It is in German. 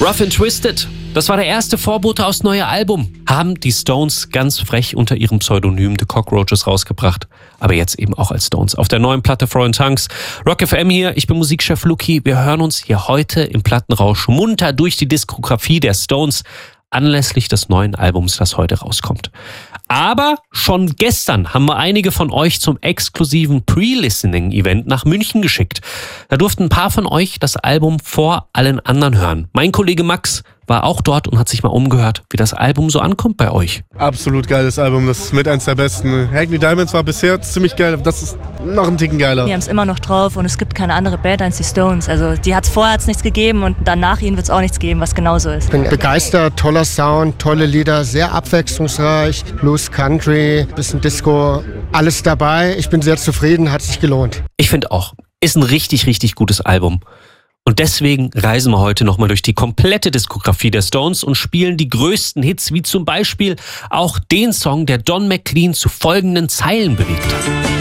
Rough and Twisted, das war der erste Vorbote aufs neue Album. Haben die Stones ganz frech unter ihrem Pseudonym The Cockroaches rausgebracht. Aber jetzt eben auch als Stones. Auf der neuen Platte Foreign Tongues. Rock FM hier, ich bin Musikchef Luki. Wir hören uns hier heute im Plattenrausch munter durch die Diskografie der Stones anlässlich des neuen Albums, das heute rauskommt. Aber schon gestern haben wir einige von euch zum exklusiven Pre-Listening-Event nach München geschickt. Da durften ein paar von euch das Album vor allen anderen hören. Mein Kollege Max war auch dort und hat sich mal umgehört, wie das Album so ankommt bei euch. Absolut geiles Album, das ist mit eins der besten. Hackney Diamonds war bisher ziemlich geil, aber das ist noch ein Ticken geiler. Die haben es immer noch drauf und es gibt keine andere Band als die Stones. Also vorher hat es nichts gegeben und dann nach ihnen wird es auch nichts geben, was genauso ist. Ich bin begeistert, toller Sound, tolle Lieder, sehr abwechslungsreich, Blues, Country, bisschen Disco, alles dabei. Ich bin sehr zufrieden, hat sich gelohnt. Ich finde auch, ist ein richtig, richtig gutes Album. Und deswegen reisen wir heute nochmal durch die komplette Diskografie der Stones und spielen die größten Hits, wie zum Beispiel auch den Song, der Don McLean zu folgenden Zeilen bewegt hat.